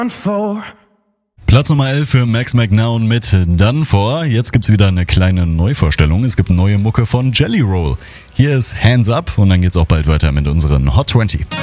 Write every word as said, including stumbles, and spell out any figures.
Platz Nummer elf für Max McNown mit Done For. Jetzt gibt's wieder eine kleine Neuvorstellung. Es gibt neue Mucke von Jelly Roll. Hier ist Hands Up und dann geht's auch bald weiter mit unseren Hot zwanzig.